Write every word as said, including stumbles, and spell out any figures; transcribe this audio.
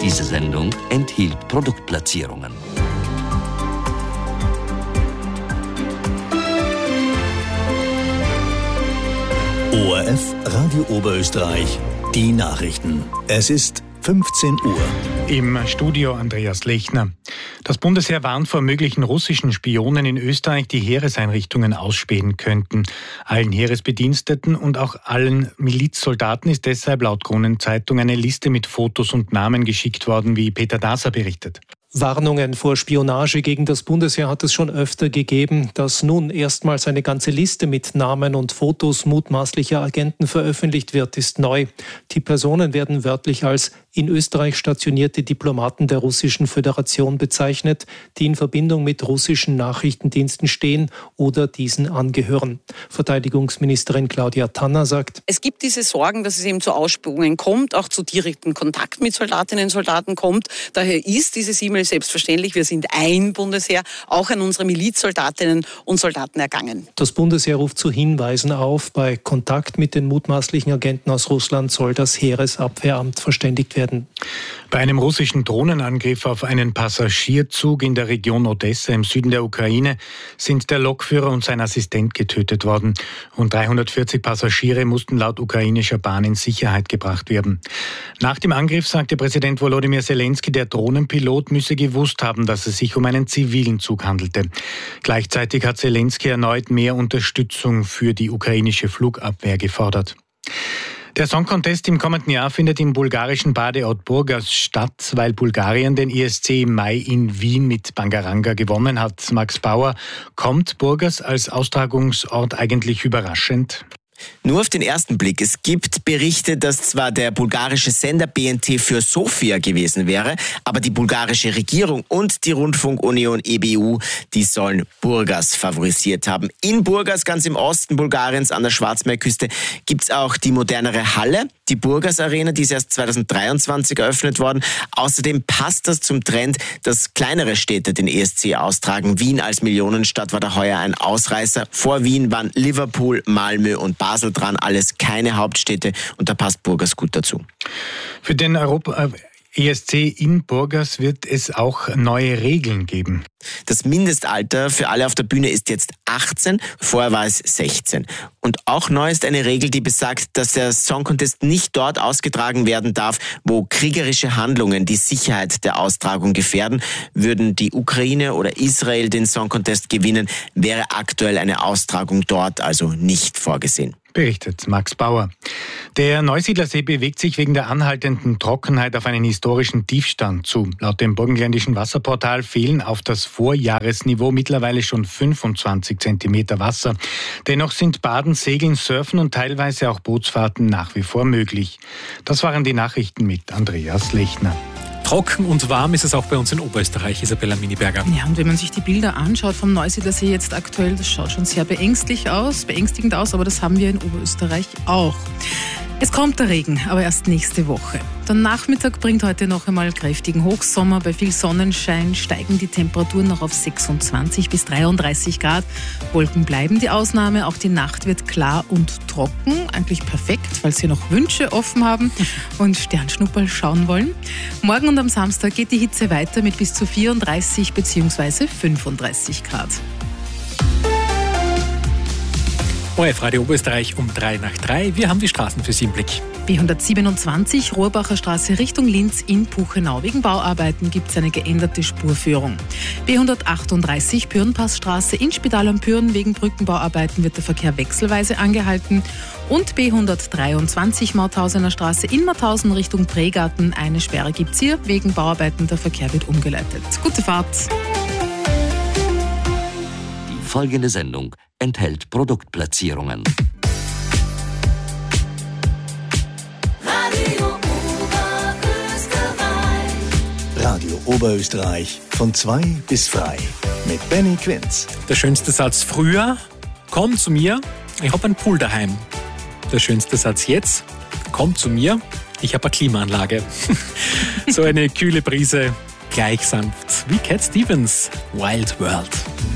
Diese Sendung enthielt Produktplatzierungen. O R F Radio Oberösterreich, die Nachrichten. Es ist fünfzehn Uhr. Im Studio Andreas Lechner. Das Bundesheer warnt vor möglichen russischen Spionen in Österreich, die Heereseinrichtungen ausspähen könnten. Allen Heeresbediensteten und auch allen Milizsoldaten ist deshalb laut Kronenzeitung eine Liste mit Fotos und Namen geschickt worden, wie Peter Daser berichtet. Warnungen vor Spionage gegen das Bundesheer hat es schon öfter gegeben. Dass nun erstmals eine ganze Liste mit Namen und Fotos mutmaßlicher Agenten veröffentlicht wird, ist neu. Die Personen werden wörtlich als in Österreich stationierte Diplomaten der Russischen Föderation bezeichnet, die in Verbindung mit russischen Nachrichtendiensten stehen oder diesen angehören. Verteidigungsministerin Claudia Tanner sagt: Es gibt diese Sorgen, dass es eben zu Ausspähungen kommt, auch zu direkten Kontakt mit Soldatinnen und Soldaten kommt. Daher ist dieses E-Mail selbstverständlich, wir sind ein Bundesheer, auch an unsere Milizsoldatinnen und Soldaten ergangen. Das Bundesheer ruft zu Hinweisen auf. Bei Kontakt mit den mutmaßlichen Agenten aus Russland soll das Heeresabwehramt verständigt werden. Bei einem russischen Drohnenangriff auf einen Passagierzug in der Region Odessa im Süden der Ukraine sind der Lokführer und sein Assistent getötet worden. Rund dreihundertvierzig Passagiere mussten laut ukrainischer Bahn in Sicherheit gebracht werden. Nach dem Angriff sagte Präsident Volodymyr Zelensky, der Drohnenpilot müsse gewusst haben, dass es sich um einen zivilen Zug handelte. Gleichzeitig hat Zelensky erneut mehr Unterstützung für die ukrainische Flugabwehr gefordert. Der Song Contest im kommenden Jahr findet im bulgarischen Badeort Burgas statt, weil Bulgarien den E S C im Mai in Wien mit Bangaranga gewonnen hat. Max Bauer, kommt Burgas als Austragungsort eigentlich überraschend? Nur auf den ersten Blick. Es gibt Berichte, dass zwar der bulgarische Sender B N T für Sofia gewesen wäre, aber die bulgarische Regierung und die Rundfunkunion E B U, die sollen Burgas favorisiert haben. In Burgas, ganz im Osten Bulgariens an der Schwarzmeerküste, gibt's auch die modernere Halle, die Burgas Arena, die ist erst zweitausenddreiundzwanzig eröffnet worden. Außerdem passt das zum Trend, dass kleinere Städte den E S C austragen. Wien als Millionenstadt war da heuer ein Ausreißer. Vor Wien waren Liverpool, Malmö und Basel dran, alles keine Hauptstädte, und da passt Burgas gut dazu. Für den Europa E S C in Burgas wird es auch neue Regeln geben. Das Mindestalter für alle auf der Bühne ist jetzt achtzehn, vorher war es sechzehn. Und auch neu ist eine Regel, die besagt, dass der Song Contest nicht dort ausgetragen werden darf, wo kriegerische Handlungen die Sicherheit der Austragung gefährden. Würden die Ukraine oder Israel den Song Contest gewinnen, wäre aktuell eine Austragung dort also nicht vorgesehen. Berichtet Max Bauer. Der Neusiedlersee bewegt sich wegen der anhaltenden Trockenheit auf einen historischen Tiefstand zu. Laut dem burgenländischen Wasserportal fehlen auf das Vorjahresniveau mittlerweile schon fünfundzwanzig Zentimeter Wasser. Dennoch sind Baden, Segeln, Surfen und teilweise auch Bootsfahrten nach wie vor möglich. Das waren die Nachrichten mit Andreas Lechner. Trocken und warm ist es auch bei uns in Oberösterreich, Isabella Miniberger. Ja, und wenn man sich die Bilder anschaut vom Neusiedlersee jetzt aktuell, das schaut schon sehr beängstigend aus, beängstigend aus, aber das haben wir in Oberösterreich auch. Es kommt der Regen, aber erst nächste Woche. Der Nachmittag bringt heute noch einmal kräftigen Hochsommer. Bei viel Sonnenschein steigen die Temperaturen noch auf sechsundzwanzig bis dreiunddreißig Grad. Wolken bleiben die Ausnahme. Auch die Nacht wird klar und trocken. Eigentlich perfekt, falls Sie noch Wünsche offen haben und Sternschnupperl schauen wollen. Morgen und am Samstag geht die Hitze weiter mit bis zu vierunddreißig bzw. fünfunddreißig Grad. O R F Radio Oberösterreich um drei nach drei. Wir haben die Straßen für Sie im Blick. B hundertsiebenundzwanzig Rohrbacher Straße Richtung Linz in Puchenau. Wegen Bauarbeiten gibt es eine geänderte Spurführung. B hundertachtunddreißig Pürnpassstraße in Spital am Pürn. Wegen Brückenbauarbeiten wird der Verkehr wechselweise angehalten. Und B hundertdreiundzwanzig Mauthausener Straße in Mauthausen Richtung Pregarten. Eine Sperre gibt es hier. Wegen Bauarbeiten der Verkehr wird umgeleitet. Gute Fahrt. Die folgende Sendung enthält Produktplatzierungen. Radio Oberösterreich. Radio Oberösterreich von zwei bis frei mit Benny Quinz. Der schönste Satz früher: Komm zu mir, ich hab einen Pool daheim. Der schönste Satz jetzt: Komm zu mir, ich hab eine Klimaanlage. So eine kühle Brise, gleich sanft wie Cat Stevens, Wild World.